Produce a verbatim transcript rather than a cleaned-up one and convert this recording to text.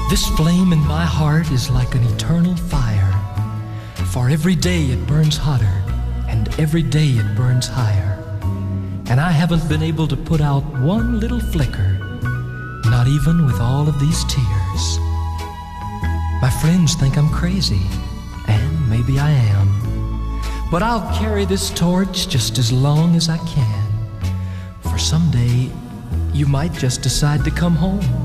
This flame in my heart is like an eternal fire, for every day it burns hotter, and every day it burns higher. And I haven't been able to put out one little flicker, not even with all of these tears. My friends think I'm crazy, and maybe I am, but I'll carry this torch just as long as I can, for someday you might just decide to come home.